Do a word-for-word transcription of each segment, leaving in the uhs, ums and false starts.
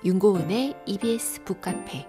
윤고은의 이비에스 북카페.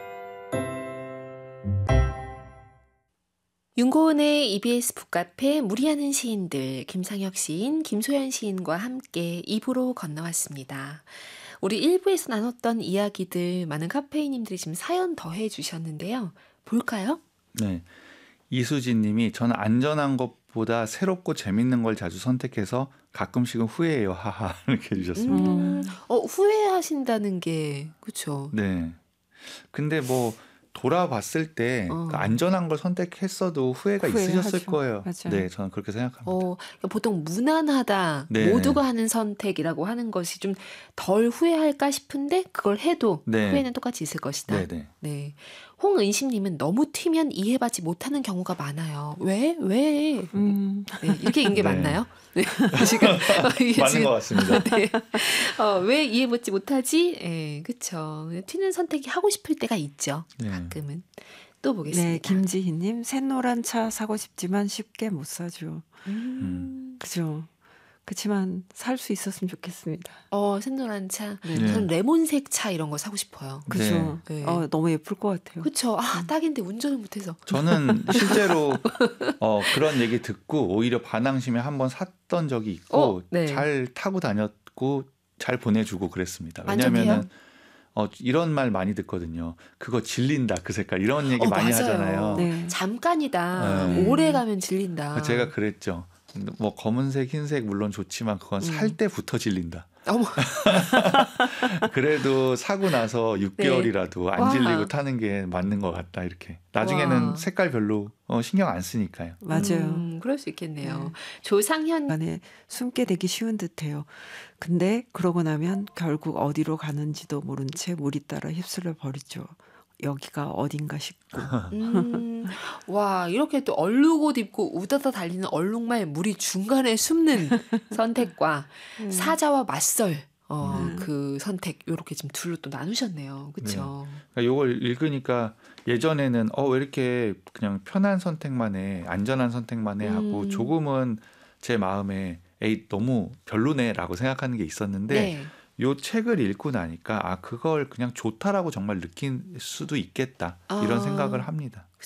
윤고은의 이비에스 북카페 무리하는 시인들, 김상혁 시인, 김소연 시인과 함께 이 부로 건너왔습니다. 우리 일 부에서 나눴던 이야기들 많은 카페이님들이 지금 사연 더해 주셨는데요. 볼까요? 네, 이수진 님이 저는 안전한 것보다 새롭고 재밌는 걸 자주 선택해서 가끔씩은 후회해요. 하하 이렇게 해주셨습니다. 음, 어, 후회하신다는 게 그렇죠. 네, 근데 뭐 돌아봤을 때 어. 그 안전한 걸 선택했어도 후회가 후회하죠. 있으셨을 거예요. 맞아요. 네, 저는 그렇게 생각합니다. 어, 보통 무난하다, 네. 모두가 하는 선택이라고 하는 것이 좀 덜 후회할까 싶은데 그걸 해도 네. 후회는 똑같이 있을 것이다. 네, 네. 네. 홍은심님은 너무 튀면 이해받지 못하는 경우가 많아요. 왜? 왜? 음. 네, 이렇게 인 게 네. 맞나요? 네. 지금 이게 맞는 지금 것 같습니다. 네. 어, 왜 이해받지 못하지? 예, 그렇죠. 튀는 선택이 하고 싶을 때가 있죠. 네. 가끔은. 또 보겠습니다. 네, 김지희님 새노란 차 사고 싶지만 쉽게 못 사죠. 음. 그죠. 그렇지만 살 수 있었으면 좋겠습니다. 어, 샛노란 차. 네. 네. 저는 레몬색 차 이런 거 사고 싶어요. 그죠. 네. 어, 너무 예쁠 것 같아요. 그렇죠. 아, 딱인데 운전을 못해서. 저는 실제로 어, 그런 얘기 듣고 오히려 반항심에 한번 샀던 적이 있고 어, 네. 잘 타고 다녔고 잘 보내주고 그랬습니다. 만족해요? 왜냐하면 어, 이런 말 많이 듣거든요. 그거 질린다 그 색깔 이런 얘기 어, 많이 맞아요. 하잖아요. 네. 잠깐이다. 네. 오래 가면 질린다. 제가 그랬죠. 뭐 검은색, 흰색 물론 좋지만 그건 살 음. 때부터 질린다. 어머. 그래도 사고 나서 육 개월이라도 안 와. 질리고 타는 게 맞는 것 같다 이렇게. 나중에는 와. 색깔 별로 어, 신경 안 쓰니까요. 맞아요. 음, 그럴 수 있겠네요. 네. 조상현 안에 숨게 되기 쉬운 듯해요. 근데 그러고 나면 결국 어디로 가는지도 모른 채 물이 따라 휩쓸려 버리죠. 여기가 어딘가 싶고. 음, 와, 이렇게 또 얼룩옷 입고 우다다 달리는 얼룩말 물이 중간에 숨는 선택과 음. 사자와 맞설 어, 음. 그 선택 이렇게 지금 둘로 또 나누셨네요. 그렇죠? 그러니까 이걸 읽으니까 예전에는 어, 왜 이렇게 그냥 편한 선택만 해, 안전한 선택만 해 하고 음. 조금은 제 마음에 에이 너무 별로네라고 생각하는 게 있었는데 네. 요 책을 읽고 나니까 아 그걸 그냥 좋다라고 정말 느낄 수도 있겠다 이런 아. 생각을 합니다.